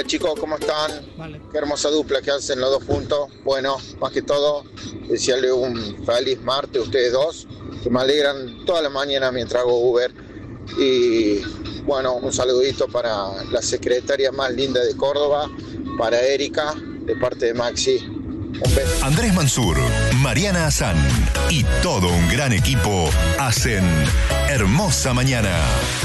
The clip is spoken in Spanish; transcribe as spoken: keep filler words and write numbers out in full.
Hola chicos, ¿cómo están? Vale. Qué hermosa dupla que hacen los dos juntos. Bueno, más que todo, desearle un feliz martes a ustedes dos, que me alegran toda la mañana mientras hago Uber. Y bueno, un saludito para la secretaria más linda de Córdoba, para Erika, de parte de Maxi. Un beso. Andrés Mansur, Mariana Azán y todo un gran equipo hacen Hermosa Mañana.